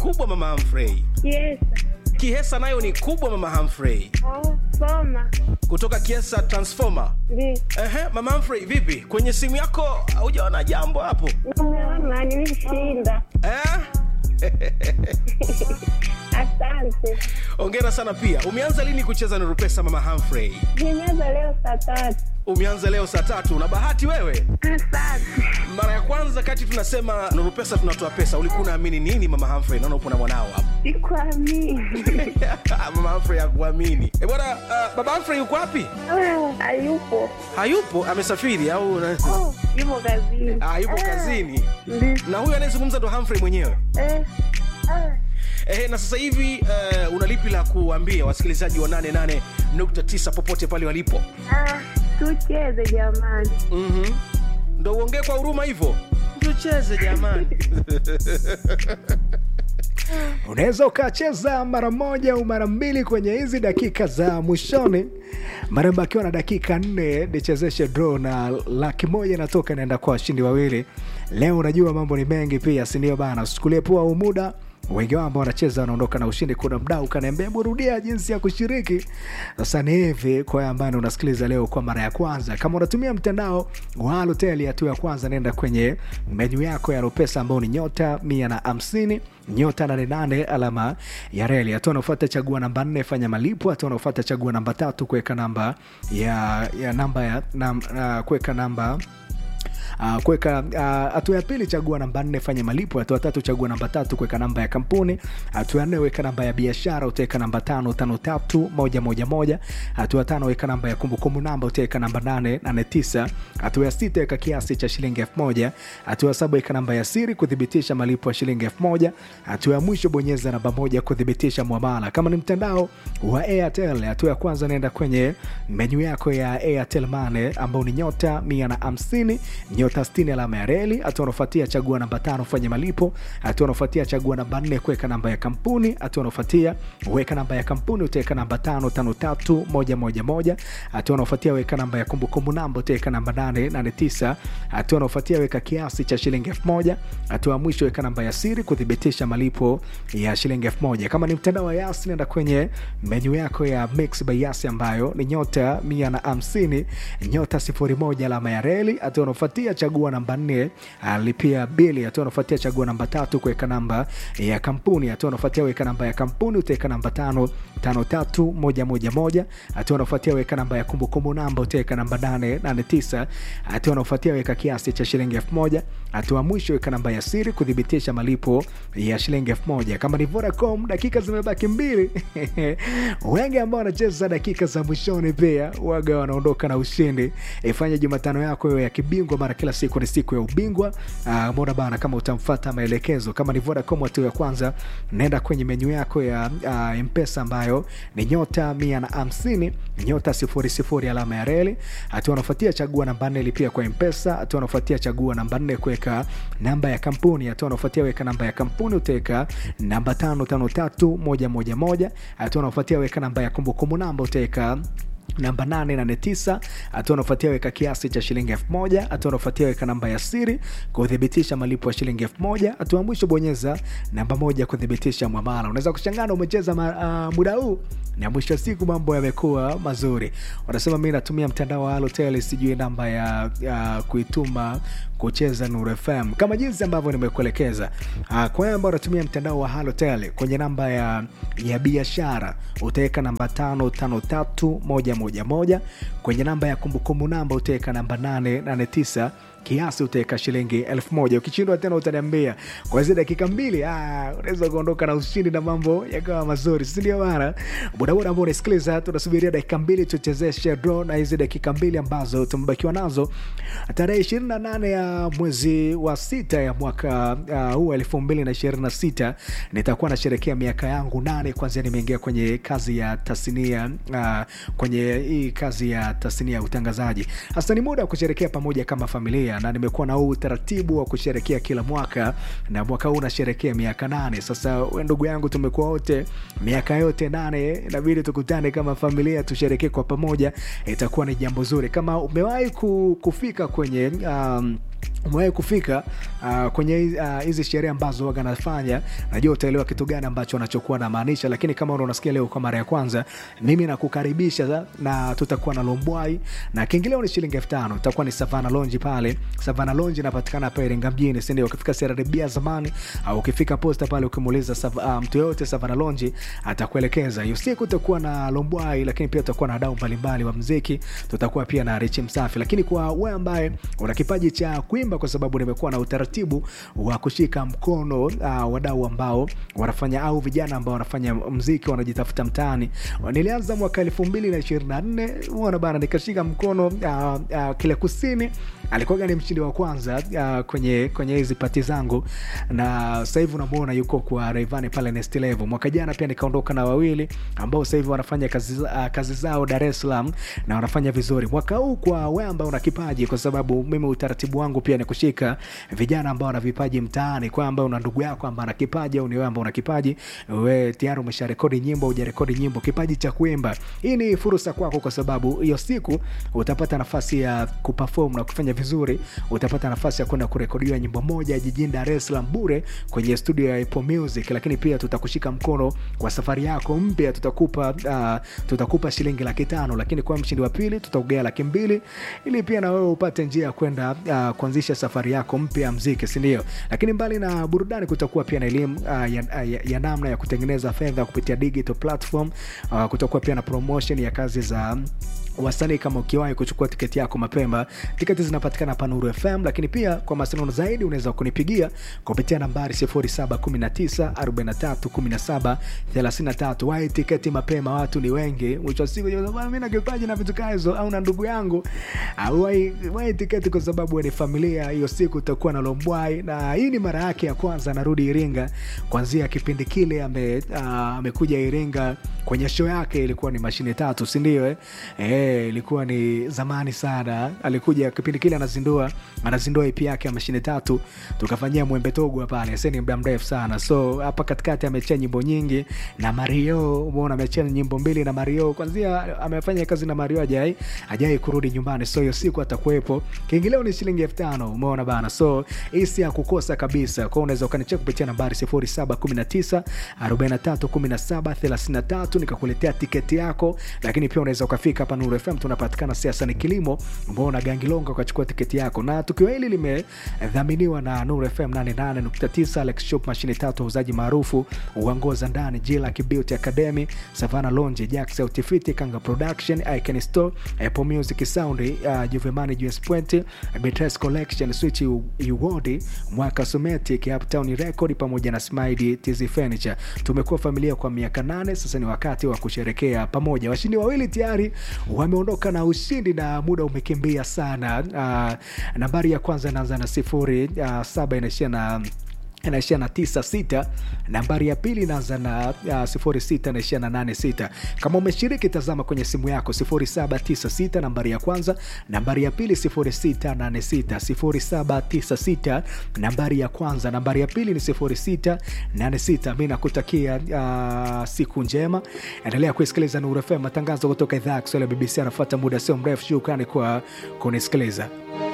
kubwa mama Humphrey. Yes. Kihesa nayo ni kubwa mama Humphrey. Soma. Kutoka Kiesa Transformer. Ndi. Mama Humphrey, vipi? Kwenye simu yako hujaona jambo hapo? Nimeona nilishinda. Asante. Hongera sana pia. Umeanza lini kucheza Nuru Pesa mama Humphrey? Nimeanza leo saa 3. Umeanza leo saa 3. Una bahati wewe. Asante. Mara ya kwanza kati tunasema Nuru Pesa tunatoa pesa, ulikuwa unaamini nini mama Humphrey? Naona upo na mwanao hapo. Sikuamini. Mama Humphrey hakuamini. Bwana, baba Humphrey yuko wapi? Hayupo. Hayupo, amesafiri au Yupo kazini. yupo kazini. Ndi. Na huyu anayezungumza ndo Humphrey mwenyewe. Na sasa hivi una lipi la kuambia wasikilizaji wa 88.9 popote pale walipo? Tucheze jamani. Ndio uongee kwa huruma hivyo. Tucheze jamani. Unaweza ukacheza mara moja au mara mbili kwenye hizi dakika za mwishoni. Maremba akiwa na dakika 4 nichezeshe draw na $100,000 natoka naenda kwa washindi wawili. Leo unajua mambo ni mengi pia, si ndio bana? Usichukulie poa huu muda. Wengi wao ambao wanacheza wanaondoka na ushindi. Kuna mdau kaniambia burudia jinsi ya kushiriki. Sasa ni hivi, kwa ambaye unasikiliza leo kwa mara ya kwanza, kama unatumia mtandao wa Halotel, hatua ya kwanza nenda kwenye menu yako ya Ropesa ambao ni *150 *88 alama ya reli. Hatua unafuata chagua namba 4 fanya malipo. Hatua unafuata chagua namba 3 kuweka namba kuweka namba hatua ya pili chagua namba 4 fanya malipo. Hatua 3 chagua namba 3 kuweka namba ya kampuni. Hatua 4 weka namba ya biashara, utaweka namba 553111. Hatua 5 weka namba ya kumbukumbu namba, utaweka namba 889. Hatua ya 6 weka kiasi cha shilingi 1000. Hatua 7 weka namba ya siri kudhibitisha malipo ya shilingi 1000. Hatua ya mwisho bonyeza namba 1 kudhibitisha muamala. Kama ni mtandao wa Airtel, hatua ya kwanza nenda kwenye menu yako ya Airtel Money ambao ni *150 *60 alama ya reli. Hatua unafuatia chagua namba 5 fanya malipo. Hatua unafuatia chagua namba 4 kuweka namba ya kampuni. Hatua unafuatia weka namba ya kampuni, utaweka namba 553111. Hatua unafuatia weka namba ya kumbukumbu namba, utaweka namba 889. Hatua unafuatia weka kiasi cha shilingi 1000. Hatua mwisho weka namba ya siri kudhibitisha malipo ya shilingi 1000. Kama ni mtandao wa Yas nenda kwenye menu yako ya Mix by Yas ambayo ni *150 *01 alama ya reli. Hatua unafuatia chagua namba 4 lipia bili. Hatua unafuatia chagua namba 3 kuweka namba ya kampuni. Hatua unafuatia weka namba ya kampuni, utaweka namba 553111. Hatua unafuatia weka namba ya kumbukumbu namba, utaweka namba 889. Hatua unafuatia weka kiasi cha shilingi 1000. Hatua mwisho weka namba ya siri kudhibitisha malipo ya shilingi 1000. Kama ni Vodacom dakika zimebaki 2. Wengi ambao wanacheza dakika za mwishoni pia waga wanaondoka na ushindi. Ifanye Jumatano yako iwe ya kibingwa, mara kila siku ni siku ya ubingwa. Mbona bana, kama utamfuata maelekezo. Kama ni Vodacom hatua ya kwanza nenda kwenye menu yako ya M-Pesa ambayo ni *150 *00 alama ya reli. Hatua unafuatia chagua namba 4 lipia kwa M-Pesa. Hatua unafuatia chagua namba 4 kuweka namba ya kampuni. Hatua unafuatia weka namba ya kampuni, utaweka namba 553111. Hatua unafuatia weka namba ya kumbukumbu namba, utaweka namba 889. Hatua unafuatia weka kiasi cha shilingi 1000. Hatua unafuatia weka namba ya siri kudhibitisha malipo ya shilingi 1000. Hatua mwisho bonyeza namba 1 kudhibitisha muamala. Unaweza kushangana umecheza muda huu na mwisho wa siku mambo yamekuwa mazuri. Wanasema mimi natumia mtandao wa Halotel, sijui namba ya kuituma kucheza Nuru FM kama jinsi ambavyo nimekuelekeza. Kwa hiyo ambao unatumia mtandao wa Halotel, kwenye namba ya biashara utaweka namba 553111. Kwenye namba ya kumbukumbu namba utaweka namba 889. Kiasi utaweka shilingi 1000. Ukishindwa tena utaniambia. Kwa hizo dakika 2 unaweza kuondoka na ushindi na mambo yakawa mazuri, si ndio bana? Muda ambao unasikiliza tunasubiria dakika 2 tuchezeshe draw, na hizo dakika 2 ambazo tumebakiwa nazo tarehe 28 ya mwezi wa 6 ya mwaka huu 2026 nitakuwa nasherehekea miaka yangu 8 kwanza nimeingia kwenye kazi ya tasnia, kwenye hii kazi ya tasnia ya utangazaji. Hasa ni muda wa kusherehekea pamoja kama familia, na nimekuwa na huu utaratibu wa kusherehekea kila mwaka, na mwaka huu nasherehekea miaka 8. Sasa ndugu yangu, tumekuwa wote miaka yote 8, inabidi tukutane kama familia tusherehekee kwa pamoja. Itakuwa ni jambo zuri. Kama umewahi kufika kwenye umewahi kufika kwenye hizi sherehe ambazo waga nafanya, najua utaelewa kitu gani ambacho anachokuwa na maanisha. Lakini kama unasikia leo kwa mara ya kwanza, mimi nakukaribisha na tutakuwa na Lombwai na kiingilio ni shilingi 5,000. Tutakuwa ni Savana Lounge pale. Savana Lounge inapatikana pale Iringa mjini, si ndio? Ukifika CRDB zamani au ukifika posta pale ukimuuliza mtu yote Savana Lounge atakuelekeza. Hiyo siku tutakuwa na Lombwai, lakini pia tutakuwa na wadau mbalimbali wa muziki. Tutakuwa pia na Rich Msafi. Lakini kwa wewe ambaye una kipaji cha kuimba, kwa sababu nimekuwa na utaratibu wa kushika mkono wadau ambao wanafanya au vijana ambao wanafanya muziki wanajitafuta mtaani. Nilianza mwaka 2024 unaona bana, nikashika mkono kile kusini alikuwa ni mshindi wa kwanza kwenye hizi pati zangu, na sasa hivi unamuona yuko kwa Rayvanny pale Next Level. Mwaka jana pia nikaondoka na wawili ambao sasa hivi wanafanya kazi zao Dar es Salaam na wanafanya vizuri. Mwaka huu kwa wewe ambao una kipaji, kwa sababu mimi utaratibu wangu pia ni kushika vijana ambao wana vipaji mtaani. Kwa ambao una ndugu yako ambao ana kipaji au ni wewe ambao una kipaji, wewe tayari umesharekodi nyimbo, hujarekodi nyimbo, kipaji cha kuimba, hii ni fursa kwako, kwa sababu hiyo siku utapata nafasi ya kuperform na kufanya vizuri. Utapata nafasi ya kwenda kurekodiwa nyimbo moja jijini Dar es Salaam bure kwenye studio ya Apple Music. Lakini pia tutakushika mkono kwa safari yako mpya, tutakupa shilingi 500,000. Lakini kwa mshindi wa pili tutakugea 200,000 ili pia na wewe upate njia ya kwenda kuanzisha safari yako mpya ya muziki, si ndio? Lakini mbali na burudani kutakuwa pia na elimu ya namna ya kutengeneza fedha kupitia digital platform. Kutakuwa pia na promotion ya kazi za wasanii. Kama ukiwahi kuchukua tiketi yako mapema, tiketi zinapatikana hapa Nuru FM. Lakini pia kwa mawasiliano zaidi unaweza kunipigia kupitia nambari 0719431733. Wahi tiketi mapema, watu ni wengi. Mwisho wa siku mimi na kipaji na vitu kazo au na ndugu yangu, wahi tiketi kwa sababu ni familia. Hiyo siku utakuwa na Lombwai, na hii ni mara yake ya kwanza anarudi Iringa. Kuanzia kipindi kile amekuja Iringa kwenye show yake ilikuwa ni Mashine Tatu, si ndio? Ilikuwa ni zamani sana. Alikuja kipindi kile anazindua EP yake ya Mashine Tatu, tukafanyia Mwembe Togwa pale. Sasa ni muda mrefu sana. So hapa katikati amechea nyimbo nyingi na Mario. Umeona amechea nyimbo 2 na Mario. Kwanza amefanya kazi na Mario, hajai kurudi nyumbani. So hiyo siku atakuepo. Kiingilio ni shilingi 5,000. Umeona bana. So hii si ya kukosa kabisa. Kwa unaweza ukanicheki kupitia nambari 0719431733 nikakuletea tiketi yako. Lakini pia unaweza ukafika hapa Nuru FM, tunapatikana Siasa ni Kilimo, mbona Gangilonga, ukachukua tiketi yako. Na tukio hili limedhaminiwa na Nuru FM 88.9, Alex Shop, Mashine Tatu, wauzaji maarufu, uongoza ndani, Jila Beauty Academy, Savana Lounge, Jax Outfit, Kanga Production, Icon Store, Apple Music Sound, Juvemani US Point, Betres Collection, Switch Uwodi, Mwaka Sumeti, Uptown Record pamoja na Smiley TZ Furniture. Tumekuwa familia kwa miaka 8 sasa, ni wakati wa kusherekea pamoja. Washindi wawili tayari wameondoka na ushindi na muda umekimbia sana. Nambari ya kwanza inaanza na 07 inaishia na 96. Nambari ya pili inaanza na 06 inaishia na 86. Kama umeshiriki, tazama kwenye simu yako 0796 nambari ya kwanza, nambari ya pili 0686. 0796 nambari ya kwanza, nambari ya pili ni 0686. Mimi nakutakia siku njema. Endelea kusikiliza Nuru FM, matangazo kutoka idhaa ya Kiswahili ya BBC. Anafuata muda sio mrefu. Shukrani kwa kunisikiliza.